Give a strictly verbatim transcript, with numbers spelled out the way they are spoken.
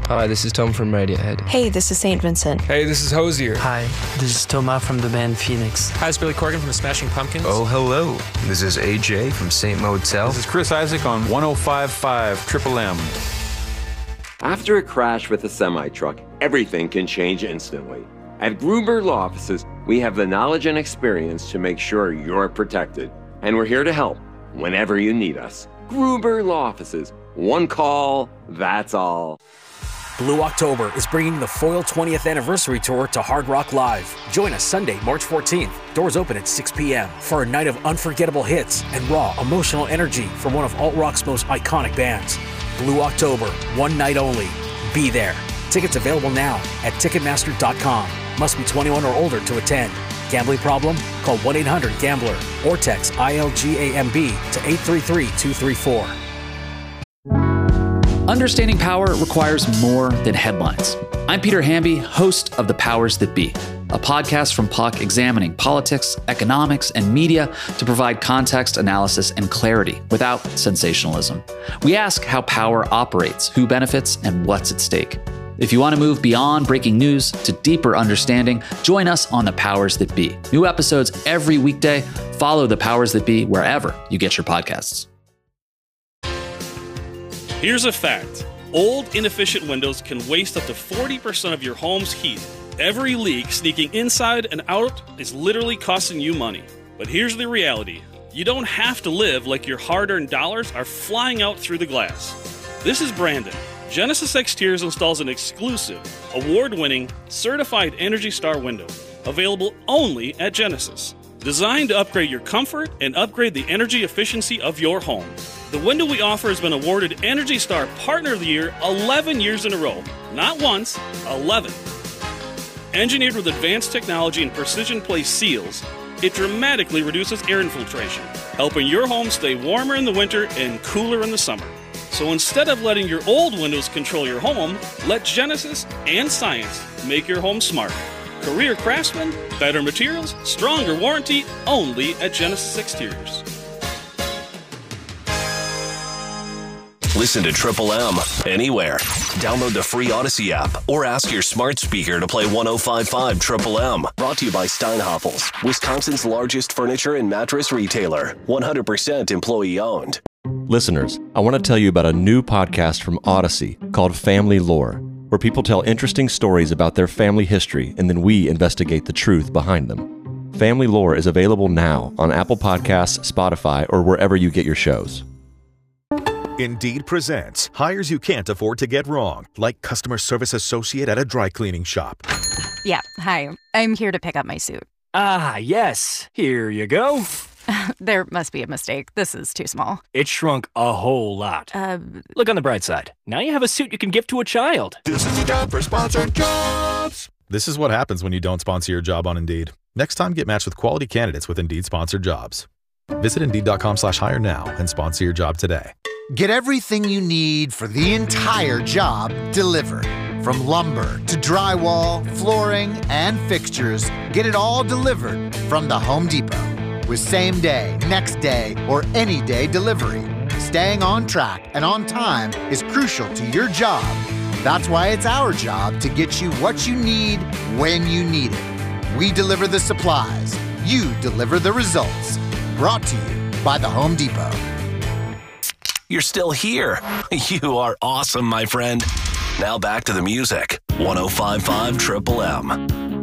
Hi, this is Tom from Radiohead. Hey, this is Saint Vincent. Hey, this is Hosier. Hi, this is Thomas from the band Phoenix. Hi, it's Billy Corgan from the Smashing Pumpkins. Oh, hello. This is A J from Saint Motel. This is Chris Isaac on one oh five point five Triple M. After a crash with a semi-truck, everything can change instantly. At Gruber Law Offices, we have the knowledge and experience to make sure you're protected. And we're here to help whenever you need us. Gruber Law Offices. One call, that's all. Blue October is bringing the Foil twentieth Anniversary Tour to Hard Rock Live. Join us Sunday, March fourteenth. Doors open at six p.m. for a night of unforgettable hits and raw, emotional energy from one of alt-rock's most iconic bands. Blue October, one night only. Be there. Tickets available now at Ticketmaster dot com. Must be twenty-one or older to attend. Gambling problem? Call one eight hundred gambler or text I L G A M B to eight three three, two three four. Understanding power requires more than headlines. I'm Peter Hamby, host of The Powers That Be, a podcast from Puck examining politics, economics, and media to provide context, analysis, and clarity without sensationalism. We ask how power operates, who benefits, and what's at stake. If you want to move beyond breaking news to deeper understanding, join us on The Powers That Be. New episodes every weekday. Follow The Powers That Be wherever you get your podcasts. Here's a fact. Old, inefficient windows can waste up to forty percent of your home's heat. Every leak sneaking inside and out is literally costing you money. But here's the reality. You don't have to live like your hard-earned dollars are flying out through the glass. This is Brandon. Genesis Exteriors installs an exclusive, award-winning, certified Energy Star window, available only at Genesis. Designed to upgrade your comfort and upgrade the energy efficiency of your home. The window we offer has been awarded Energy Star Partner of the Year eleven years in a row. Not once, eleven. Engineered with advanced technology and precision place seals, it dramatically reduces air infiltration, helping your home stay warmer in the winter and cooler in the summer. So instead of letting your old windows control your home, let Genesis and science make your home smart. Career craftsman, better materials, stronger warranty, only at Genesis Exteriors. Listen to Triple M anywhere. Download the free Odyssey app or ask your smart speaker to play one oh five point five Triple M. Brought to you by Steinhoffels, Wisconsin's largest furniture and mattress retailer. one hundred percent employee owned. Listeners, I want to tell you about a new podcast from Odyssey called Family Lore, where people tell interesting stories about their family history and then we investigate the truth behind them. Family Lore is available now on Apple Podcasts, Spotify, or wherever you get your shows. Indeed presents hires you can't afford to get wrong, like customer service associate at a dry cleaning shop. Yeah, hi. I'm here to pick up my suit. Ah, yes. Here you go. There must be a mistake. This is too small. It shrunk a whole lot. Uh, Look on the bright side. Now you have a suit you can give to a child. This is the job for sponsored jobs. This is what happens when you don't sponsor your job on Indeed. Next time, get matched with quality candidates with Indeed sponsored jobs. Visit Indeed.com slash hire now and sponsor your job today. Get everything you need for the entire job delivered. From lumber to drywall, flooring, and fixtures, get it all delivered from the Home Depot. With same day, next day, or any day delivery. Staying on track and on time is crucial to your job. That's why it's our job to get you what you need when you need it. We deliver the supplies. You deliver the results. Brought to you by the Home Depot. You're still here. You are awesome, my friend. Now back to the music. one oh five point five Triple M.